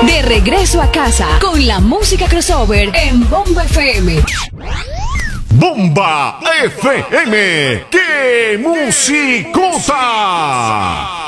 De regreso a casa con la música crossover en Bomba FM. Bomba FM, ¡qué musicota!